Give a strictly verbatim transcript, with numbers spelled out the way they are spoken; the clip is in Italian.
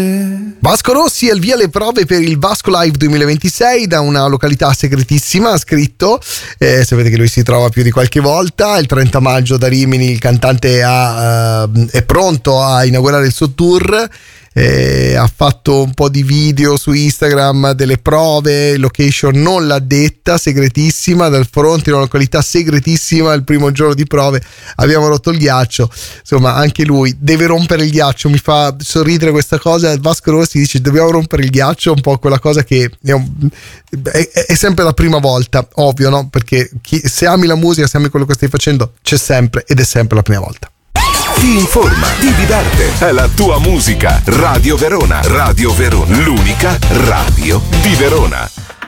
Vasco Rossi al via le prove per il Vasco Live duemilaventisei da una località segretissima, ha scritto, eh, sapete che lui si trova più di qualche volta. Il trenta maggio da Rimini il cantante ha, uh, è pronto a inaugurare il suo tour. Eh, ha fatto un po' di video su Instagram delle prove, location non l'ha detta, segretissima, dal fronte in una località segretissima. Il primo giorno di prove abbiamo rotto il ghiaccio, insomma anche lui deve rompere il ghiaccio. Mi fa sorridere questa cosa. Vasco Rossi dice dobbiamo rompere il ghiaccio, un po' quella cosa che è, un, è, è sempre la prima volta, ovvio, no? Perché chi, se ami la musica, se ami quello che stai facendo, c'è sempre ed è sempre la prima volta. Ti informa, vivi d'arte, è la tua musica. Radio Verona, Radio Verona, l'unica radio di Verona.